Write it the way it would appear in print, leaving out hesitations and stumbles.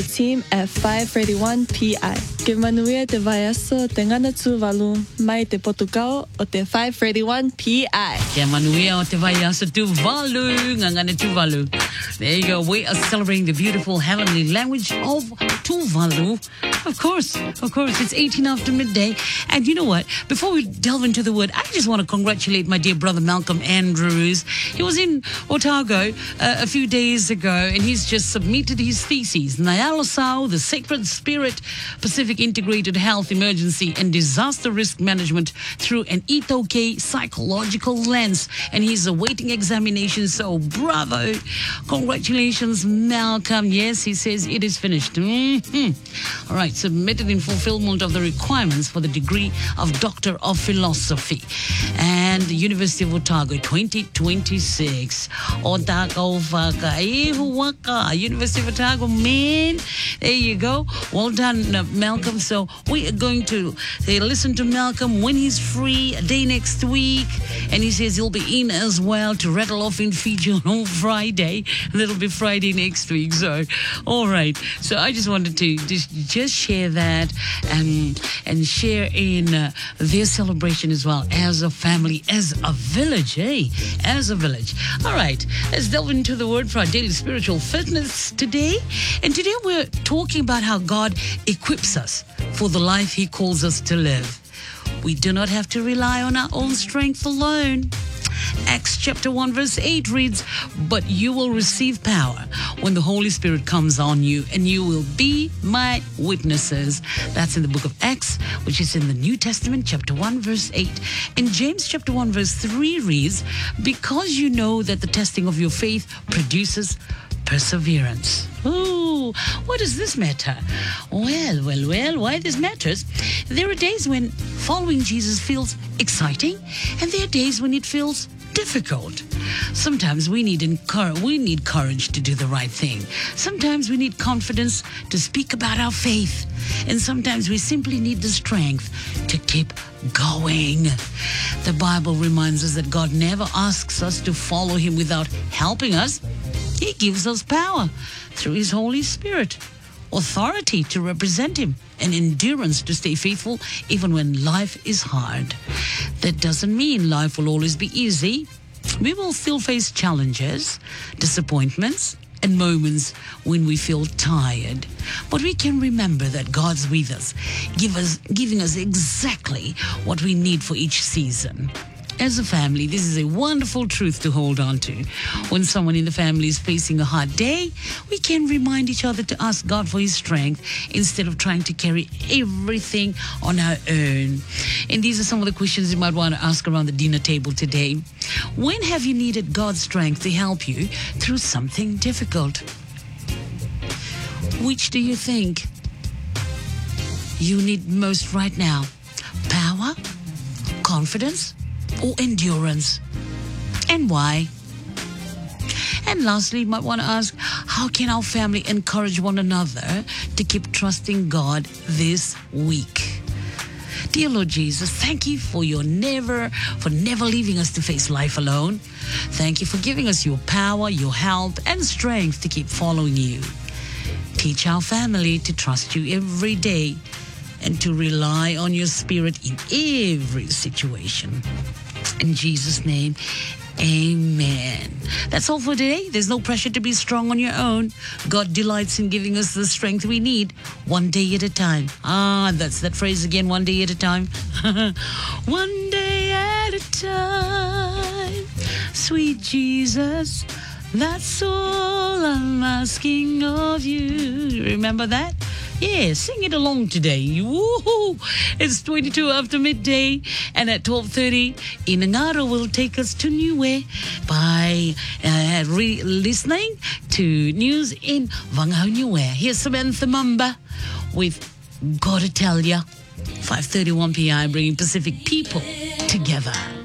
team at 5:31 pi. Que manuia te vaiaso te ngana tuvalu mai te Portugal o te 5:31 pi. Que manuia o te vaiaso tuvalu ngana tuvalu. There you go. We are celebrating the beautiful heavenly language of Tuvalu. Of course, it's 18 after midday. And you know what? Before we delve into the word, I just want to congratulate my dear brother Malcolm Andrews. He was in Otago a few days ago, and he's just submitted his thesis, Nyala-Sao, the Sacred Spirit, Pacific Integrated Health Emergency and Disaster Risk Management through an Itoke psychological lens. And he's awaiting examination, so bravo. Congratulations, Malcolm. Yes, he says it is finished. All right, submitted in fulfillment of the requirements for the degree of Doctor of Philosophy. And the University of Otago 2026. Otago Waka. University of Otago, man. There you go. Well done, Malcolm. So we are going to listen to Malcolm when he's free, a day next week. And he says he'll be in as well to rattle off in Fiji on Friday. And it'll be Friday next week. So, all right. So I just wanted to just share that and share in their celebration as well as a family, as a village, as a village. All right, let's delve into the word for our daily spiritual fitness today. And today we're talking about how God equips us for the life He calls us to live. We do not have to rely on our own strength alone. Acts chapter 1 verse 8 reads, "But you will receive power when the Holy Spirit comes on you, and you will be my witnesses." That's in the book of Acts, which is in the New Testament, chapter 1 verse 8. And James chapter 1 verse 3 reads, "Because you know that the testing of your faith produces perseverance." Oh, what does this matter? Well, why this matters? There are days when following Jesus feels exciting, and there are days when it feels difficult. Sometimes we need courage to do the right thing. Sometimes we need confidence to speak about our faith. And sometimes we simply need the strength to keep going. The Bible reminds us that God never asks us to follow Him without helping us. He gives us power through His Holy Spirit, authority to represent Him, and endurance to stay faithful even when life is hard. That doesn't mean life will always be easy. We will still face challenges, disappointments, and moments when we feel tired. But we can remember that God's with us, giving us exactly what we need for each season. As a family, this is a wonderful truth to hold on to. When someone in the family is facing a hard day, we can remind each other to ask God for His strength instead of trying to carry everything on our own. And these are some of the questions you might want to ask around the dinner table today. When have you needed God's strength to help you through something difficult? Which do you think you need most right now? Power? Confidence? Or endurance? And why? And lastly, you might want to ask, how can our family encourage one another to keep trusting God this week? Dear Lord Jesus, thank you for never leaving us to face life alone. Thank you for giving us your power, your help, and strength to keep following you. Teach our family to trust you every day and to rely on your Spirit in every situation. In Jesus' name, amen. That's all for today. There's no pressure to be strong on your own. God delights in giving us the strength we need, one day at a time. That's that phrase again, one day at a time. One day at a time. Sweet Jesus, that's all I'm asking of you. Remember that? Yeah, sing it along today. Woohoo! It's 22 after midday, and at 12:30, Inangaro will take us to Niue by listening to news in Wangahau Niue. Here's Samantha Mamba with Gotta Tell Ya. 5:31 p.m. bringing Pacific people together.